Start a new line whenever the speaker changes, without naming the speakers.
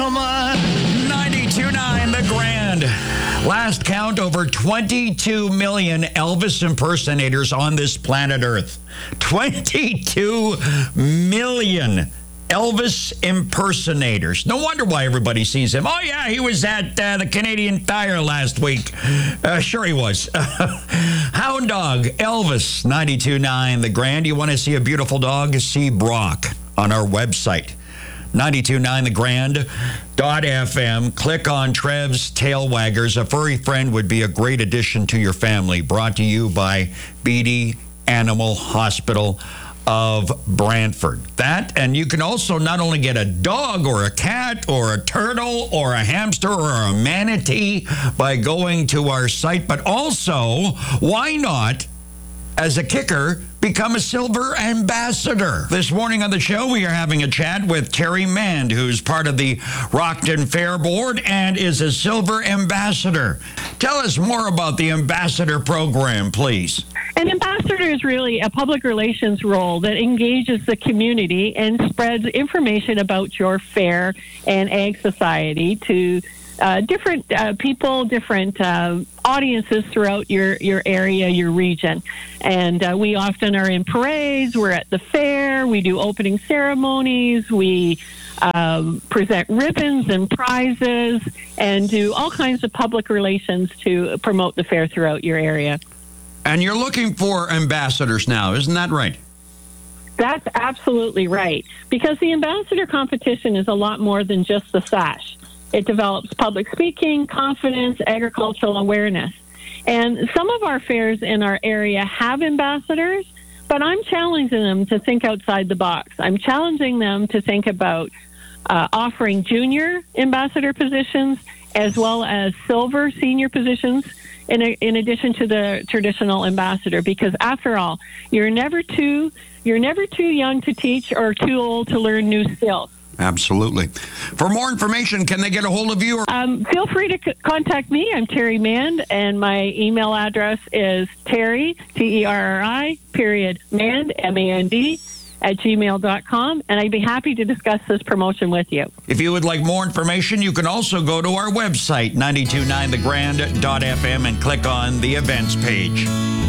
92.9 The Grand. Last count, over 22 million Elvis impersonators on this planet Earth. 22 million Elvis impersonators. No wonder why everybody sees him. Oh, yeah, he was at the Canadian Tire last week. Sure he was. Hound Dog, Elvis, 92.9 The Grand. You want to see a beautiful dog? See Brock on our website. 92.9thegrand.fm. Click on Trev's Tail Waggers. A furry friend would be a great addition to your family. Brought to you by Beatty Animal Hospital of Brantford. That, and you can also not only get a dog or a cat or a turtle or a hamster or a manatee by going to our site, but also, why not, as a kicker, become a Silver Ambassador. This morning on the show, we are having a chat with Terry Mand, who's part of the Rockton Fair Board and is a Silver Ambassador. Tell us more about the Ambassador program, please.
An ambassador is really a public relations role that engages the community and spreads information about your fair and ag society to different people, different audiences throughout your area, your region. And we often are in parades, we're at the fair, we do opening ceremonies, we present ribbons and prizes, and do all kinds of public relations to promote the fair throughout your area.
And you're looking for ambassadors now, isn't that right?
That's absolutely right. Because the ambassador competition is a lot more than just the sash. It develops public speaking, confidence, agricultural awareness. And some of our fairs in our area have ambassadors, but I'm challenging them to think outside the box. I'm challenging them to think about offering junior ambassador positions as well as silver senior positions in addition to the traditional ambassador, because after all, you're never too young to teach or too old to learn new skills.
Absolutely. For more information, can they get a hold of you?
Feel free to contact me. I'm Terry Mand, and my email address is Terry, Terri, Mand, M-A-N-D, @gmail.com, and I'd be happy to discuss this promotion with you.
If you would like more information, you can also go to our website, 929thegrand.fm, and click on the events page.